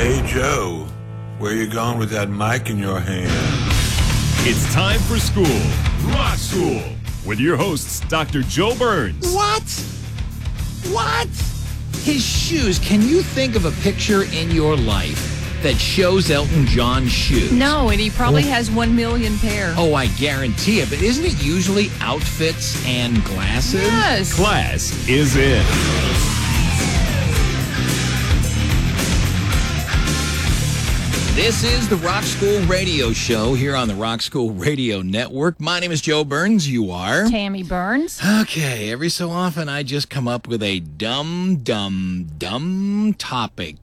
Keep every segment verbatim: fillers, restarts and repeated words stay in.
Hey, Joe, where you going with that mic in your hand? It's time for school, Rock School, with your hosts, Doctor Joe Burns. What? What? His shoes. Can you think of a picture in your life that shows Elton John's shoes? No, and he probably oh. has one million pair. Oh, I guarantee it. But isn't it usually outfits and glasses? Yes. Class is in. This is the Rock School Radio Show here on the Rock School Radio Network. My name is Joe Burns. You are? Tammy Burns. Okay, every so often I just come up with a dumb, dumb, dumb topic.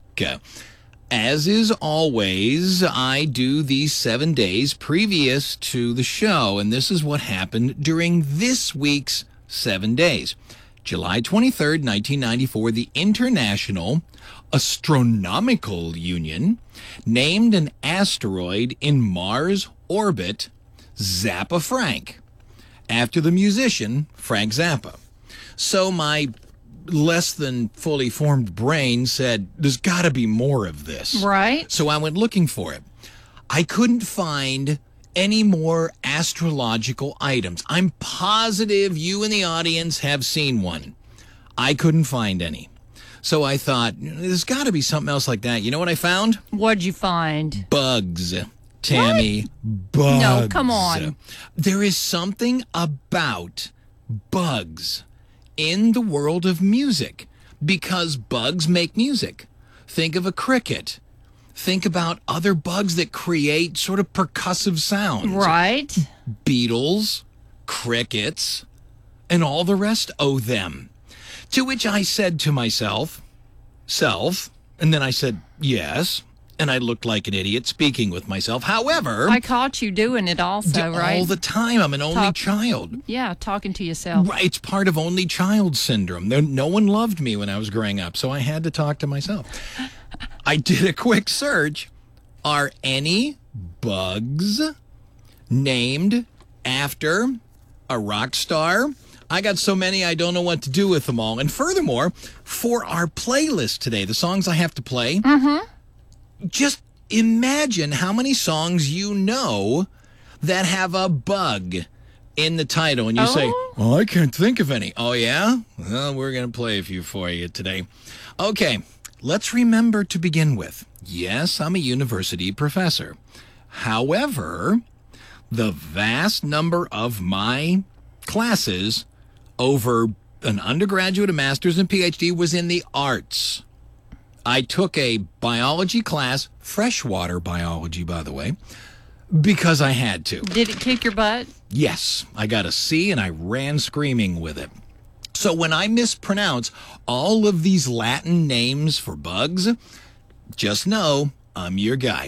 As is always, I do these seven days previous to the show, and this is what happened during this week's seven days. July twenty-third, nineteen ninety-four, the International Astronomical Union named an asteroid in Mars orbit Zappa Frank, after the musician Frank Zappa. So my less than fully formed brain said, there's got to be more of this. Right. So I went looking for it. I couldn't find any more astrological items. I'm positive you in the audience have seen one. I couldn't find any. So I thought, there's got to be something else like that. You know what I found? What'd you find? Bugs. Tammy, what? Bugs. No, come on. There is something about bugs in the world of music because bugs make music. Think of a cricket. Think about other bugs that create sort of percussive sounds. Right. Beetles, crickets, and all the rest owe them. To which I said to myself, self, and then I said, yes, and I looked like an idiot speaking with myself. However, I caught you doing it also, all right? All the time. I'm an only Talk, child. Yeah, talking to yourself. Right, it's part of only child syndrome. There, no one loved me when I was growing up, so I had to talk to myself. I did a quick search. Are any bugs named after a rock star? I got so many, I don't know what to do with them all. And furthermore, for our playlist today, the songs I have to play, mm-hmm. just imagine how many songs you know that have a bug in the title. And you oh. say, oh, I can't think of any. Oh, yeah? Well, we're going to play a few for you today. Okay, let's remember to begin with. Yes, I'm a university professor. However, the vast number of my classes over an undergraduate, a master's, and P H D was in the arts. I took a biology class, freshwater biology, by the way, because I had to. Did it kick your butt? Yes. I got a C, and I ran screaming with it. So when I mispronounce all of these Latin names for bugs, just know I'm your guy.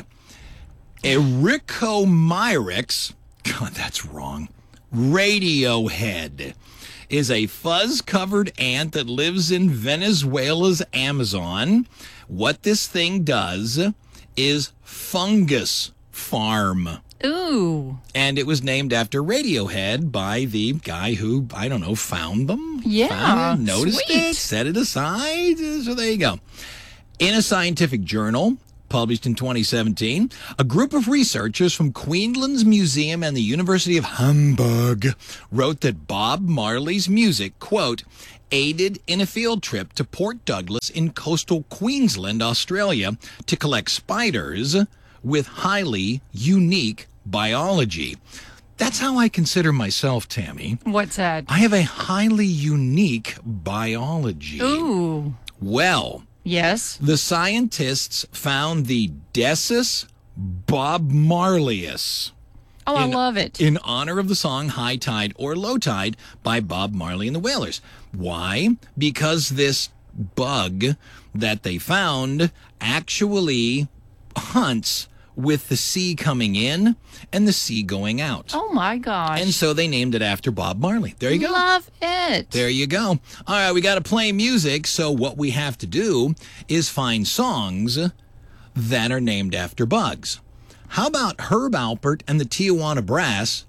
Erycomyrix, God, that's wrong, Radiohead, is a fuzz-covered ant that lives in Venezuela's Amazon. What this thing does is fungus farm. Ooh. And it was named after Radiohead by the guy who, I don't know, found them? Yeah, found it, noticed sweet. it, set it aside. So there you go. In a scientific journal, published in twenty seventeen, a group of researchers from Queensland's Museum and the University of Hamburg wrote that Bob Marley's music, quote, aided in a field trip to Port Douglas in coastal Queensland, Australia, to collect spiders with highly unique biology. That's how I consider myself, Tammy. What's that? I have a highly unique biology. Ooh. Well, yes. the scientists found the Desis Bob Marleyus. Oh, I in, love it. In honor of the song High Tide or Low Tide by Bob Marley and the Wailers. Why? Because this bug that they found actually hunts with the sea coming in and the sea going out. Oh, my gosh. And so they named it after Bob Marley. There you go. Love it. There you go. All right, we got to play music, so what we have to do is find songs that are named after bugs. How about Herb Alpert and the Tijuana Brass,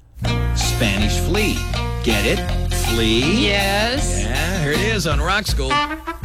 Spanish Flea? Get it? Flea? Yes. Yeah, here it is on Rock School.